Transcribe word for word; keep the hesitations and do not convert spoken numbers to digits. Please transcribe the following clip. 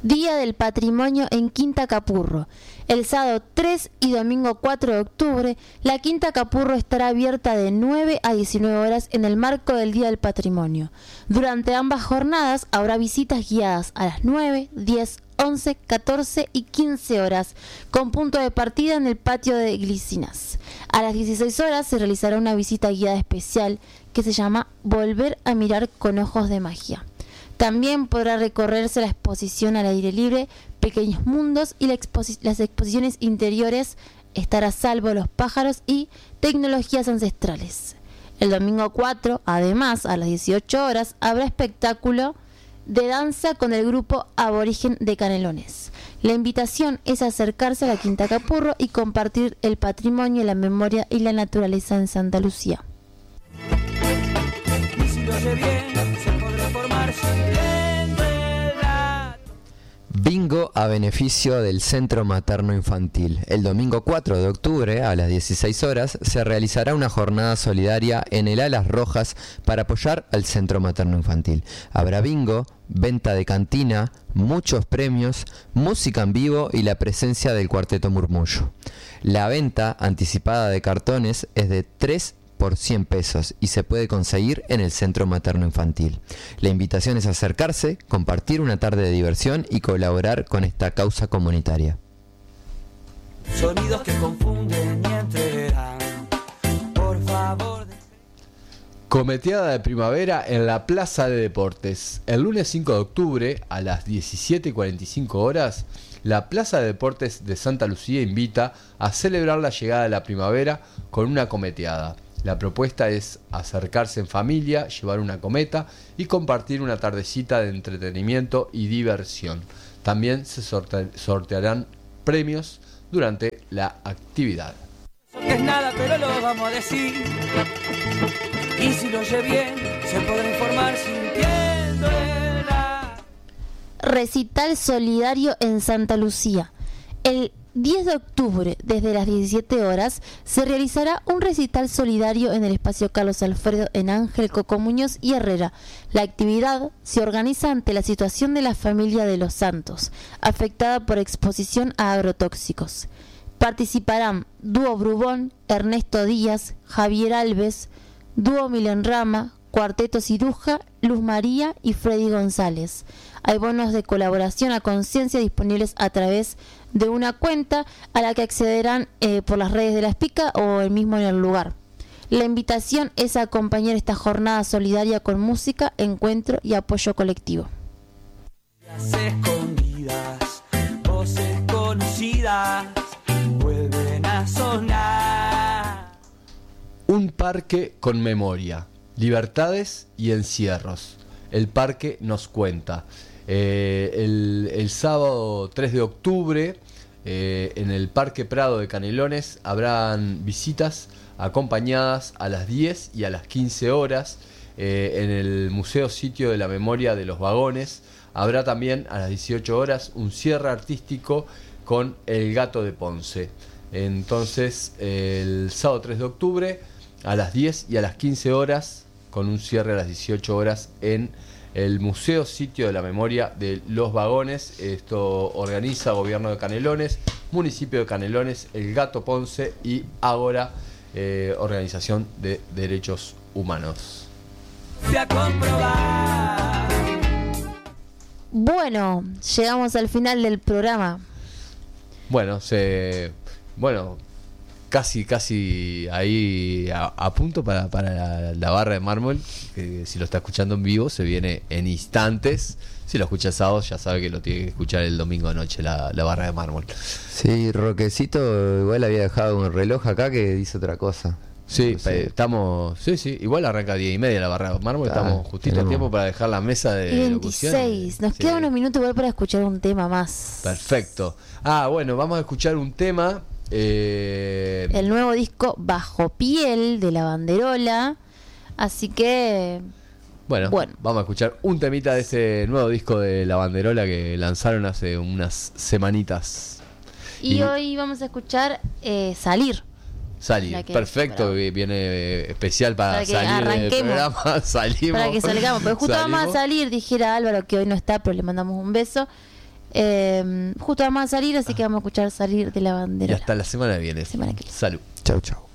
Día del Patrimonio en Quinta Capurro. El sábado tres y domingo cuatro de octubre, la Quinta Capurro estará abierta de nueve a diecinueve horas en el marco del Día del Patrimonio. Durante ambas jornadas habrá visitas guiadas a las nueve, diez, once, catorce y quince horas, con punto de partida en el patio de Glicinas. A las dieciséis horas se realizará una visita guiada especial que se llama Volver a mirar con ojos de magia. También podrá recorrerse la exposición al aire libre, Pequeños Mundos, y la exposi- las exposiciones interiores, Estar a salvo los pájaros y Tecnologías ancestrales. El domingo cuatro, además, a las dieciocho horas, habrá espectáculo de danza con el grupo Aborigen de Canelones. La invitación es acercarse a la Quinta Capurro y compartir el patrimonio, la memoria y la naturaleza en Santa Lucía. Y si lo oye bien, se podrá formar siguiendo el dato. Bingo a beneficio del Centro Materno Infantil. El domingo cuatro de octubre a las dieciséis horas se realizará una jornada solidaria en el Alas Rojas para apoyar al Centro Materno Infantil. Habrá bingo, venta de cantina, muchos premios, música en vivo y la presencia del Cuarteto Murmullo. La venta anticipada de cartones es de tres por cien pesos y se puede conseguir en el Centro Materno Infantil. La invitación es acercarse, compartir una tarde de diversión y colaborar con esta causa comunitaria. Sonidos que confunden y enredan. Por favor. Cometeada de primavera en la Plaza de Deportes. El lunes cinco de octubre a las diecisiete y cuarenta y cinco horas, la Plaza de Deportes de Santa Lucía invita a celebrar la llegada de la primavera con una cometeada. La propuesta es acercarse en familia, llevar una cometa y compartir una tardecita de entretenimiento y diversión. También se sorte- sortearán premios durante la actividad. Eso que es nada, pero lo vamos a decir. Y si lo oye bien, se podrá informar sintiendo el dato. Recital solidario en Santa Lucía. El diez de octubre, desde las diecisiete horas, se realizará un recital solidario en el espacio Carlos Alfredo en Ángel, Coco Muñoz y Herrera. La actividad se organiza ante la situación de la familia de los Santos, afectada por exposición a agrotóxicos. Participarán Dúo Brubón, Ernesto Díaz, Javier Alves, Dúo Milenrama, Cuarteto Ciruja, Luz María y Freddy González. Hay bonos de colaboración a conciencia disponibles a través de una cuenta a la que accederán eh, por las redes de la Espica o el mismo en el lugar. La invitación es a acompañar esta jornada solidaria con música, encuentro y apoyo colectivo. Las escondidas, voces conocidas, vuelven a sonar. Un parque con memoria, libertades y encierros. El parque nos cuenta. Eh, el, el sábado tres de octubre eh, en el Parque Prado de Canelones habrán visitas acompañadas a las diez y a las quince horas. Eh, en el Museo Sitio de la Memoria de los Vagones habrá también a las dieciocho horas un cierre artístico con El Gato de Ponce. Entonces el sábado tres de octubre a las diez y a las quince horas, con un cierre a las dieciocho horas en el Museo Sitio de la Memoria de los Vagones. Esto organiza Gobierno de Canelones, Municipio de Canelones, El Gato Ponce y Ágora, eh, Organización de Derechos Humanos. Fui a comprobar. Bueno, llegamos al final del programa. Bueno, se... Bueno... Casi, casi ahí a, a punto para, para la, la barra de mármol, que si lo está escuchando en vivo se viene en instantes. Si lo escucha sábado ya sabe que lo tiene que escuchar el domingo de noche, la, la barra de mármol. Sí, Roquecito igual había dejado un reloj acá que dice otra cosa. Sí, No sé. eh, estamos, sí, sí, igual arranca a diez y media la barra de mármol, Ah, estamos justito a tenemos- tiempo para dejar la mesa de Y locución. veintiséis, nos Sí. quedan unos minutos igual para escuchar un tema más. Perfecto. Ah, bueno, vamos a escuchar un tema. Eh, El nuevo disco Bajo Piel de La Banderola. Así que Bueno, Bueno. vamos a escuchar un temita de ese nuevo disco de La Banderola que lanzaron hace unas semanitas. Y, Y- hoy vamos a escuchar eh, Salir. Salir, La que- perfecto, para- que viene eh, especial para, Para que salir del arranquemos. programa. Salimos. Para que salgamos. Pero justo vamos a Salimos. salir, dijera Álvaro que hoy no está, pero le mandamos un beso. Eh, justo vamos a salir, así que vamos a escuchar Salir de la Y Bandera. hasta la semana que viene. Semana que viene. Salud. Chau, chau.